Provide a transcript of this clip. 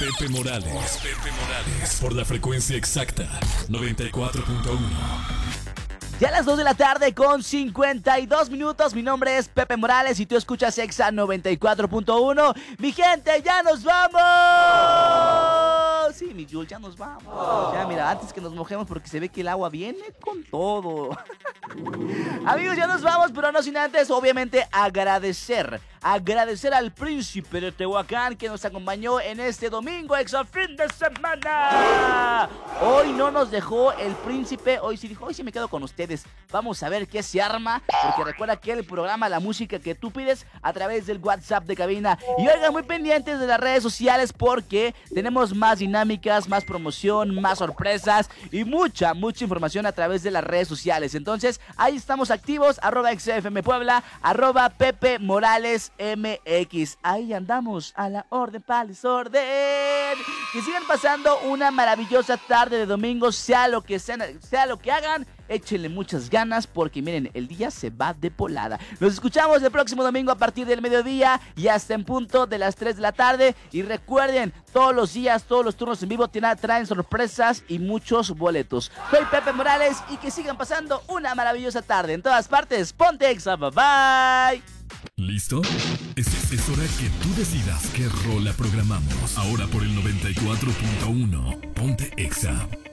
Pepe Morales. Por la frecuencia exacta 94.1. Ya a las 2 de la tarde con 52 minutos. Mi nombre es Pepe Morales y tú escuchas Exa 94.1. Mi gente, ya nos vamos. Sí, mi Jul, ya nos vamos. Ya, mira, antes que nos mojemos porque se ve que el agua viene con todo. Amigos, ya nos vamos, pero no sin antes, obviamente, agradecer al príncipe de Tehuacán que nos acompañó en este domingo, Exa fin de semana. Hoy no nos dejó el príncipe, hoy sí dijo, hoy sí me quedo con ustedes. Vamos a ver qué se arma, porque recuerda que el programa, la música que tú pides a través del WhatsApp de cabina. Y oigan, muy pendientes de las redes sociales porque tenemos más dinámicas, más promoción, más sorpresas y mucha información a través de las redes sociales. Entonces, ahí estamos activos, @XFM Puebla, @Pepe Morales MX. Ahí andamos a la orden para el desorden. Que sigan pasando una maravillosa tarde de domingo, sea lo que hagan. Échenle muchas ganas porque miren, el día se va de volada. Nos escuchamos el próximo domingo a partir del mediodía y hasta en punto de las 3 de la tarde. Y recuerden, todos los días, todos los turnos en vivo traen sorpresas y muchos boletos. Soy Pepe Morales y que sigan pasando una maravillosa tarde. En todas partes, ponte Exa, bye bye. ¿Listo? Es hora que tú decidas qué rola programamos. Ahora por el 94.1. Ponte Exa.